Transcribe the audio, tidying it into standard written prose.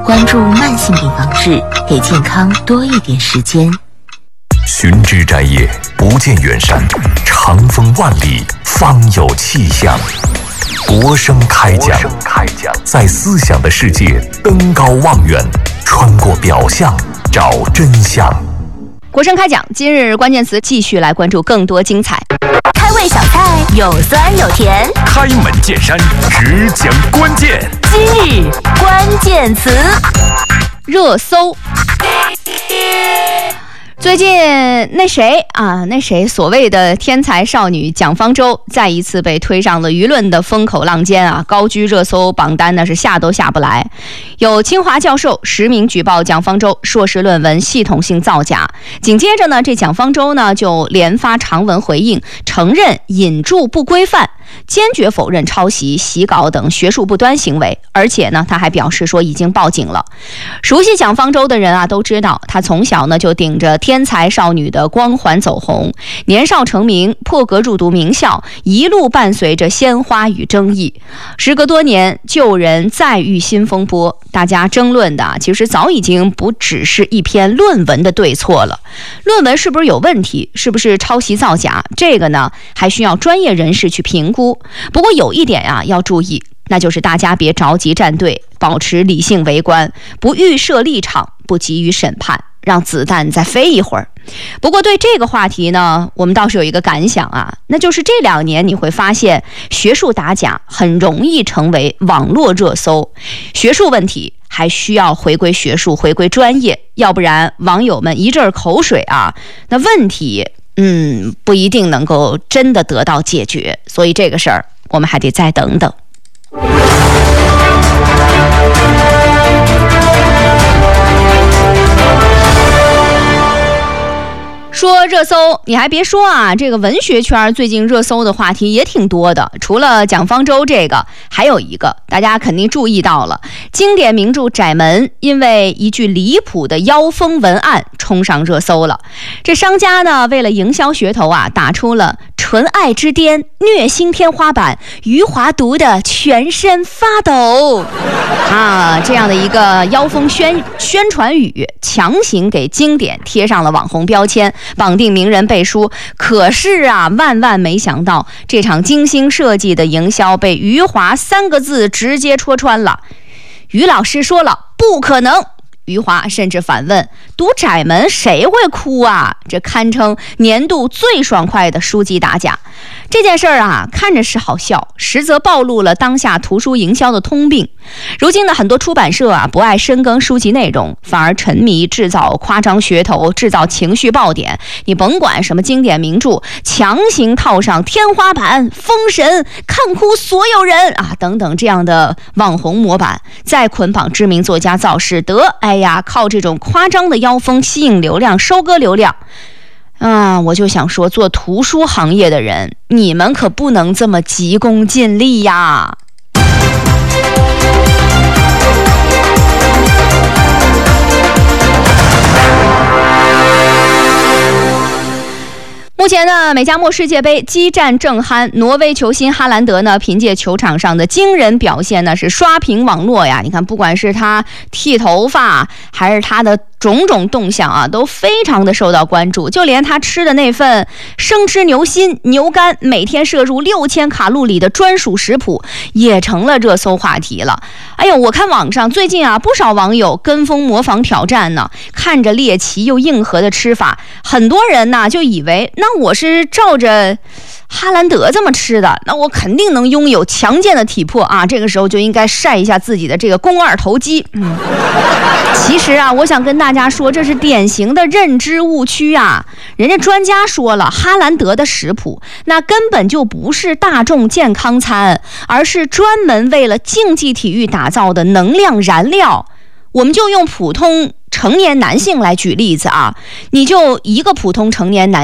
关注慢性病防治，给健康多一点时间。 寻枝摘叶，不见远山，长风万里，方有气象。国声开讲，在思想的世界登高望远，穿过表象找真相。 国声开讲，今日关键词继续来关注更多精彩。 开胃小菜，有酸有甜。 开门见山，只讲关键。 今日关键词， 热搜。最近那谁所谓的天才少女蒋方舟再一次被推上了舆论的风口浪尖啊，高居热搜榜单呢，是下都下不来。有清华教授实名举报蒋方舟硕士论文系统性造假，紧接着呢，这蒋方舟呢就连发长文回应，承认引注不规范，坚决否认抄袭、洗稿等学术不端行为，而且呢，他还表示说已经报警了。熟悉蒋方舟的人啊都知道，他从小呢就顶着天才少女的光环走红，年少成名，破格入读名校，一路伴随着鲜花与争议。时隔多年，旧人再遇新风波，大家争论的其实早已经不只是一篇论文的对错了。论文是不是有问题，是不是抄袭造假，这个呢还需要专业人士去评估。不过有一点啊要注意，那就是大家别着急站队，保持理性围观，不预设立场，不急于审判，让子弹再飞一会儿。不过对这个话题呢，我们倒是有一个感想啊，那就是这2年你会发现，学术打假很容易成为网络热搜，学术问题还需要回归学术，回归专业，要不然网友们一阵口水啊，那问题不一定能够真的得到解决，所以这个事儿我们还得再等等。说热搜，你还别说啊，这个文学圈最近热搜的话题也挺多的。除了蒋方舟这个，还有一个大家肯定注意到了，经典名著《窄门》因为一句离谱的妖风文案冲上热搜了。这商家呢，为了营销噱头啊，打出了纯爱之巅、虐心天花板，余华读的全身发抖啊，这样的一个妖风宣传语，强行给经典贴上了网红标签，绑定名人背书。可是啊，万万没想到，这场精心设计的营销被余华3个字直接戳穿了。余老师说了不可能，余华甚至反问，读窄门谁会哭啊？这堪称年度最爽快的书籍打假。这件事儿啊，看着是好笑，实则暴露了当下图书营销的通病。如今的很多出版社啊，不爱深耕书籍内容，反而沉迷制造夸张噱头，制造情绪爆点。你甭管什么经典名著，强行套上天花板、封神、看哭所有人啊等等这样的网红模板，再捆绑知名作家造势，靠这种夸张的妖风吸引流量，收割流量。我就想说，做图书行业的人，你们可不能这么急功近利呀。目前呢，美加墨世界杯激战正酣，挪威球星哈兰德呢，凭借球场上的惊人表现呢，是刷屏网络呀。你看，不管是他剃头发，还是他的种种动向啊，都非常的受到关注。就连他吃的那份生吃牛心、牛肝，每天摄入6000卡路里的专属食谱，也成了热搜话题了。我看网上最近啊，不少网友跟风模仿挑战呢，看着猎奇又硬核的吃法，很多人呢就以为，那我是照着哈兰德这么吃的，那我肯定能拥有强健的体魄啊！这个时候就应该晒一下自己的这个肱二头肌。其实啊，我想跟大家说，这是典型的认知误区啊！人家专家说了，哈兰德的食谱那根本就不是大众健康餐，而是专门为了竞技体育打造的能量燃料。我们就用普通成年男性来举例子啊，你就一个普通成年男